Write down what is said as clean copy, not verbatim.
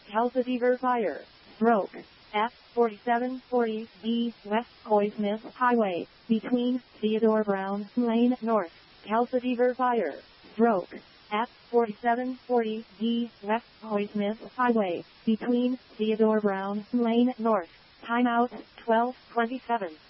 Kelsadever Fire, stroke, F 4740B West Coy-Smith Highway, between Theodore Brown Lane North, Kelsadever Fire, stroke, F 4740B West Coy-Smith Highway, between Theodore Brown Lane North. Timeout 12:27.